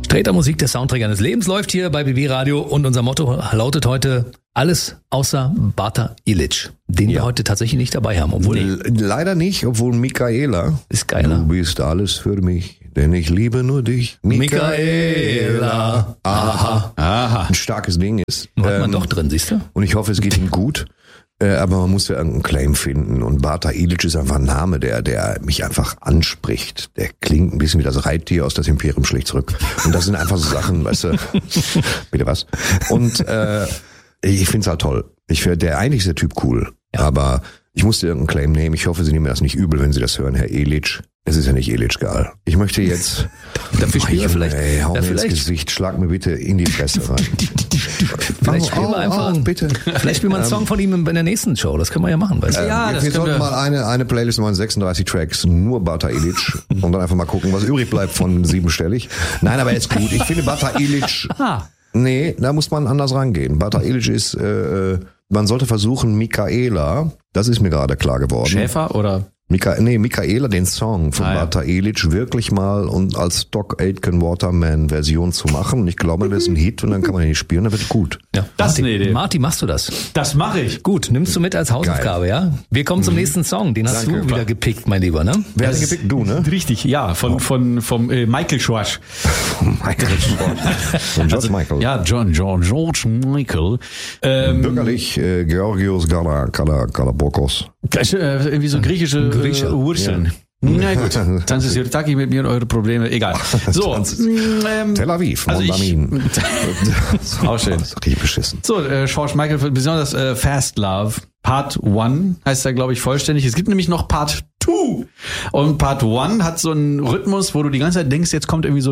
Tretermusik, der Soundtrack eines Lebens, läuft hier bei BB Radio und unser Motto lautet heute alles außer Bata Ilic, den wir heute tatsächlich nicht dabei haben. Obwohl leider nicht, obwohl Michaela ist geiler. Du bist alles für mich, denn ich liebe nur dich. Michaela. Aha. Ein starkes Ding ist. Hat man doch drin, siehst du? Und ich hoffe, es geht ihm gut. Aber man muss ja irgendeinen Claim finden. Und Bata Ilic ist einfach ein Name, der mich einfach anspricht. Der klingt ein bisschen wie das Reittier aus das Imperium schlägt zurück. Und das sind einfach so Sachen, weißt du. Bitte was? Und ich find's halt toll. Eigentlich ist der Typ cool. Ja. Aber ich musste irgendeinen Claim nehmen. Ich hoffe, Sie nehmen mir das nicht übel, wenn Sie das hören, Herr Ilic. Es ist ja nicht illegal. Ich möchte jetzt... Dafür spielen wir vielleicht... hau mir ins Gesicht, schlag mir bitte in die Fresse rein. Vielleicht spielen wir einfach... bitte. Vielleicht spielen wir einen Song von ihm in der nächsten Show. Das können wir ja machen. Weißt du? Wir sollten mal eine Playlist machen, 36 Tracks, nur Bata Ilic. Und dann einfach mal gucken, was übrig bleibt von 7-stellig. Nein, aber ist gut. Ich finde Bata Ilic... Nee, da muss man anders rangehen. Bata Ilic ist... man sollte versuchen, Michaela, das ist mir gerade klar geworden. Schäfer oder... Michaela, den Song von Bata Ilic wirklich mal und als Doc Aitken Waterman Version zu machen. Und ich glaube, das ist ein Hit und dann kann man ihn nicht spielen, dann wird gut. Ja. Das ist eine Idee. Martin, machst du das? Das mache ich. Gut, nimmst du mit als Hausaufgabe, ja? Wir kommen zum nächsten Song. Den hast du wieder gepickt, mein Lieber, ne? Wer hat den gepickt? Du, ne? Richtig, ja. Vom Michael Schwarz. Michael Schwarz. Von George Michael. Ja, George Michael. Bürgerlich Georgios Galabokos. Irgendwie so griechische Wurzeln. Ja. Na gut, Tanzes Yurtaki mit mir und eure Probleme, egal. So, Tel Aviv, Mondamin. Auch schön. Das ist richtig beschissen. So, George Michael, besonders Fast Love, Part 1 heißt er, glaube ich, vollständig. Es gibt nämlich noch Part 2. Und Part 1 hat so einen Rhythmus, wo du die ganze Zeit denkst, jetzt kommt irgendwie so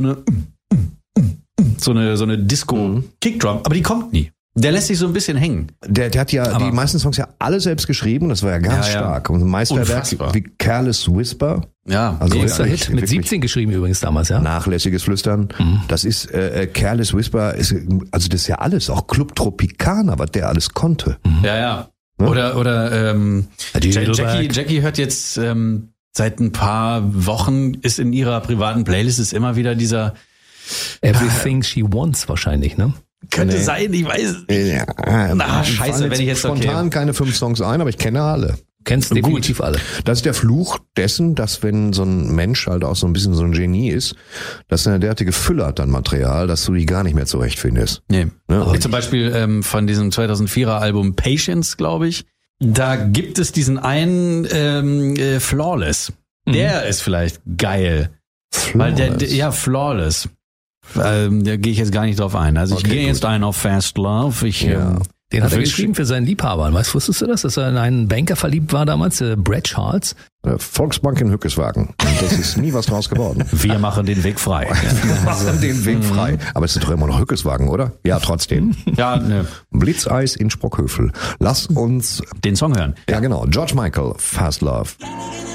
eine Disco-Kickdrum, aber die kommt nie. Der lässt sich so ein bisschen hängen. Der hat ja die meisten Songs ja alle selbst geschrieben, das war ja ganz stark. Und ein Meisterwerk wie Careless Whisper. Ja, also großer Hit. Mit 17 geschrieben übrigens damals, ja. Nachlässiges Flüstern. Das ist Careless Whisper, also das ist ja alles, auch Club Tropicana, was der alles konnte. Ja. Oder Jackie hört jetzt seit ein paar Wochen, ist in ihrer privaten Playlist ist immer wieder dieser Everything She Wants wahrscheinlich, ne? Könnte sein, ich weiß es nicht. Ja, scheiße, wenn ich jetzt spontan keine 5 Songs ein, aber ich kenne alle. Kennst definitiv alle. Das ist der Fluch dessen, dass wenn so ein Mensch halt auch so ein bisschen so ein Genie ist, dass er eine derartige Fülle hat an Material, dass du die gar nicht mehr zurechtfindest. Nee. Ne? Zum Beispiel von diesem 2004er Album Patience, glaube ich, da gibt es diesen einen Flawless. Der ist vielleicht geil. Flawless. Flawless. Da gehe ich jetzt gar nicht drauf ein. Also ich gehe jetzt ein auf Fast Love. Den hat er geschrieben für seinen Liebhaber. Wusstest du das? Dass er in einen Banker verliebt war damals, Brad Charles? Volksbank in Hückeswagen. Und das ist nie was draus geworden. Wir machen den Weg frei. Wir machen den Weg frei. Aber es ist doch immer noch Hückeswagen, oder? Ja, trotzdem. Ja, ne. Blitzeis in Sprockhövel. Lass uns den Song hören. Ja, genau. George Michael, Fast Love.